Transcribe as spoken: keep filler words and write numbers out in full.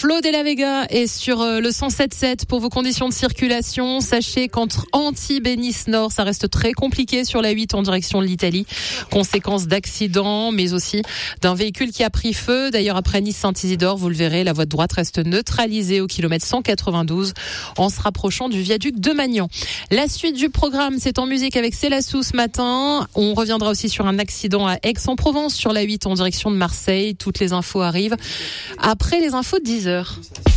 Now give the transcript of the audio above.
Flo de la Vega est sur le cent sept sept pour vos conditions de circulation. Sachez qu'entre Antibes et Nice Nord, ça reste très compliqué sur la huit en direction de l'Italie. Conséquence d'accidents, mais aussi d'un véhicule qui a pris feu. D'ailleurs, après Nice-Saint-Isidore, vous le verrez, la voie de droite reste neutralisée au kilomètre cent quatre-vingt-douze en se rapprochant du viaduc de Magnan. La suite du programme, c'est en musique avec Célassou ce matin. On reviendra aussi sur un accident à Aix-en-Provence sur la huit en direction de Marseille. Toutes les infos arrivent après les infos de dix heures.